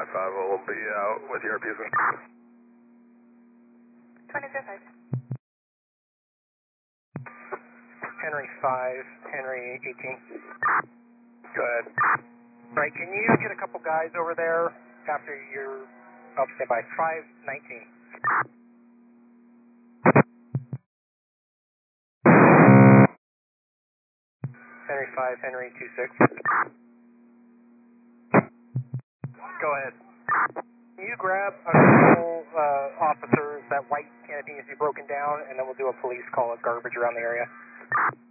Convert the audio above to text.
will be out with your Houston. 2005. Henry 5, Henry 18. Go ahead. Right, can you get a couple guys over there after you're up standby? 519. Henry 5, Henry 26. Go ahead. Can you grab a couple officers? That white canopy needs to be broken down, and then we'll do a police call of garbage around the area.